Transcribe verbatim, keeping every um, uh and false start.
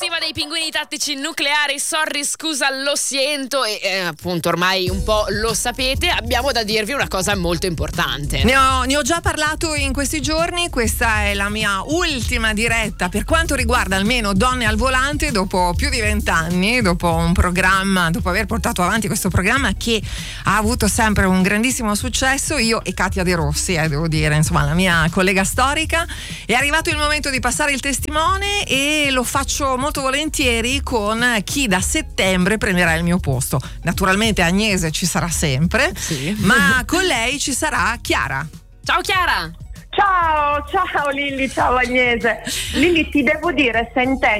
esclusiva dei Pinguini Tattici Nucleari. Sorry, scusa, lo sento. E eh, appunto ormai un po' lo sapete. Abbiamo da dirvi una cosa molto importante. Ne ho, ne ho già parlato in questi giorni. Questa è la mia ultima diretta per quanto riguarda almeno Donne al Volante, dopo più di vent'anni, dopo un programma, dopo aver portato avanti questo programma che ha avuto sempre un grandissimo successo. Io e Katia De Rossi, eh, devo dire, insomma, la mia collega storica. È arrivato il momento di passare il testimone e lo faccio molto volentieri con chi da settembre prenderà il mio posto. Naturalmente Agnese ci sarà sempre, sì, ma con lei ci sarà Chiara. Ciao Chiara! Ciao, ciao Lilli, ciao Agnese. Lilli, ti devo dire, sentendo